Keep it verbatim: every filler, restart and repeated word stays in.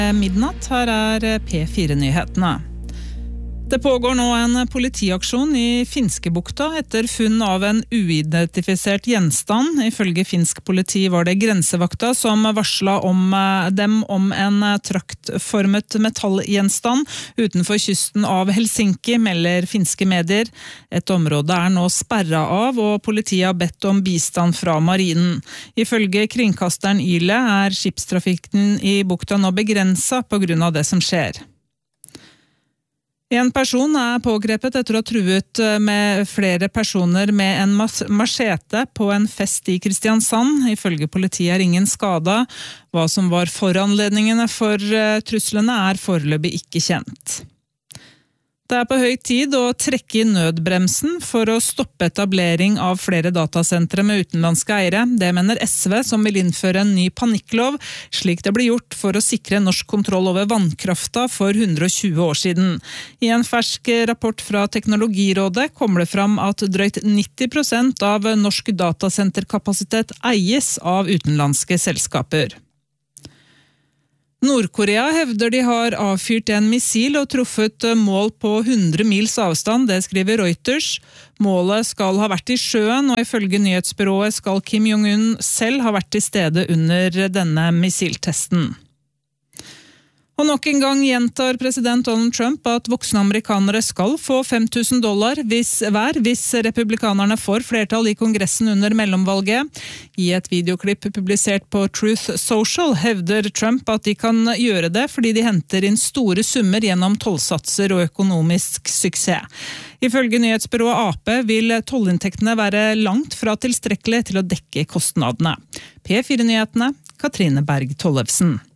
Midnatt, her er P fire-nyhetene. Det pågår nå en politiaksjon i Finskebukta etter funn av en uidentifisert gjenstand. Ifølge finsk politi var det grensevakta som varslet om dem om en traktformet metallgjenstand utenfor kysten av Helsinki, melder finske medier. Et område er nå sperret av, og politiet har bedt om bistand fra marinen. Ifølge kringkasteren Yle er skipstrafikken i bukta nå begrenset på grunn av det som skjer. En person er pågrepet etter å ha truet med flere personer med en machete på en fest i Kristiansand. Ifølge politiet er ingen skada. Hva som var foranledningene for truslene er foreløpig ikke kjent. Det er på høy tid å trekke i nødbremsen for å stoppe etablering av flere datasentre med utenlandske eiere. Det mener S V, som vil innføre en ny panikklov, slik det ble gjort for å sikre norsk kontroll over vannkrafta for hundre og tjue år siden. I en fersk rapport fra Teknologirådet kommer det fram at drøyt nitti prosent av norsk datasenterkapasitet eies av utenlandske selskaper. Nord-Korea hevder de har avfyrt en missil og truffet mål på hundre mils avstand, det skriver Reuters. Målet skal ha vært i sjøen, og ifølge nyhetsbyrået skal Kim Jong-un selv ha vært til stede under denne missiltesten. Og nok en gang gjentar president Donald Trump at voksne amerikanere skal få fem tusen dollar hvis, hver hvis republikanerne får flertall i kongressen under mellomvalget. I et videoklipp publisert på Truth Social hevder Trump at de kan gjøre det fordi de henter inn store summer gjennom tollsatser og økonomisk suksess. Ifølge nyhetsbyrået A P vil tollinntektene være langt fra tilstrekkelig til å dekke kostnadene. P fire-nyhetene, Katrine Berg Tollefsen.